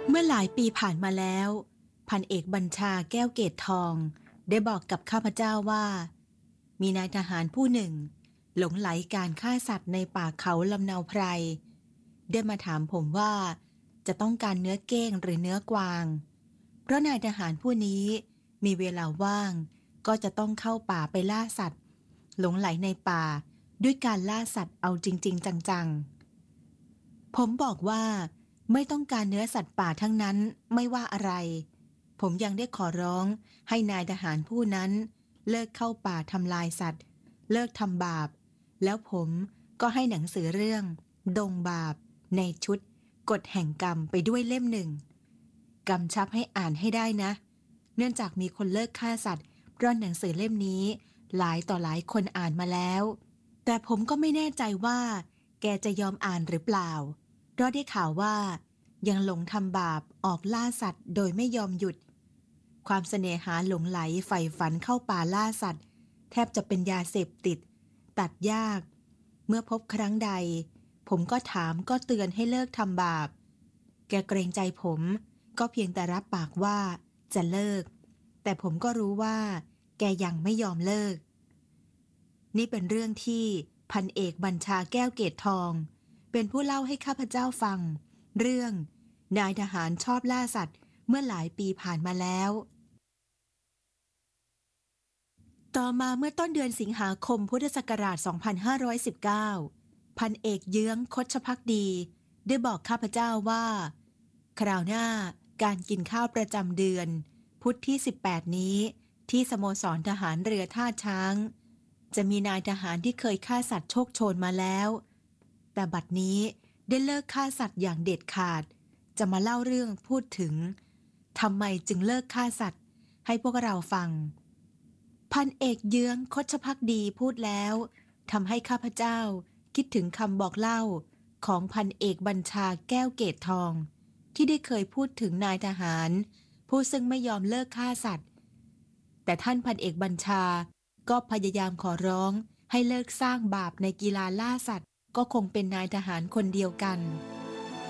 เมื่อหลายปีผ่านมาแล้วพันเอกบัญชาแก้วเกตทองได้บอกกับข้าพเจ้าว่ามีนายทหารผู้หนึ่งหลงไหลการฆ่าสัตว์ในป่าเขาลำเนาไพรได้มาถามผมว่าจะต้องการเนื้อเก้งหรือเนื้อกวางเพราะนายทหารผู้นี้มีเวลาว่างก็จะต้องเข้าป่าไปล่าสัตว์หลงไหลในป่าด้วยการล่าสัตว์เอาจริงๆจังๆผมบอกว่าไม่ต้องการเนื้อสัตว์ป่าทั้งนั้นไม่ว่าอะไรผมยังได้ขอร้องให้นายทหารผู้นั้นเลิกเข้าป่าทำลายสัตว์เลิกทำบาปแล้วผมก็ให้หนังสือเรื่องดงบาปในชุดกฎแห่งกรรมไปด้วยเล่มหนึ่งกำชับให้อ่านให้ได้นะเนื่องจากมีคนเลิกฆ่าสัตว์เพราะหนังสือเล่มนี้หลายต่อหลายคนอ่านมาแล้วแต่ผมก็ไม่แน่ใจว่าแกจะยอมอ่านหรือเปล่าเพราะได้ข่าวว่ายังหลงทำบาปออกล่าสัตว์โดยไม่ยอมหยุดความเสน่หาหลงไหลใฝ่ฝันเข้าป่าล่าสัตว์แทบจะเป็นยาเสพติดตัดยากเมื่อพบครั้งใดผมก็ถามก็เตือนให้เลิกทำบาปแกเกรงใจผมก็เพียงแต่รับปากว่าจะเลิกแต่ผมก็รู้ว่าแกยังไม่ยอมเลิกนี่เป็นเรื่องที่พันเอกบัญชาแก้วเกตทองเป็นผู้เล่าให้ข้าพเจ้าฟังเรื่องนายทหารชอบล่าสัตว์เมื่อหลายปีผ่านมาแล้วต่อมาเมื่อต้นเดือนสิงหาคมพุทธศักราช 2519 พันเอกเยื้องคชภักดีได้บอกข้าพเจ้าว่าคราวหน้าการกินข้าวประจำเดือนพุธที่ 18 นี้ที่สโมสรทหารเรือท่าช้างจะมีนายทหารที่เคยฆ่าสัตว์โชคโชนมาแล้วแต่บัดนี้ได้เลิกฆ่าสัตว์อย่างเด็ดขาดจะมาเล่าเรื่องพูดถึงทำไมจึงเลิกฆ่าสัตว์ให้พวกเราฟังพันเอกเยื้องคชภักดีพูดแล้วทำให้ข้าพเจ้าคิดถึงคำบอกเล่าของพันเอกบัญชาแก้วเกตทองที่ได้เคยพูดถึงนายทหารผู้ซึ่งไม่ยอมเลิกฆ่าสัตว์แต่ท่านพันเอกบัญชาก็พยายามขอร้องให้เลิกสร้างบาปในกีฬาล่าสัตว์ก็คงเป็นนายทหารคนเดียวกัน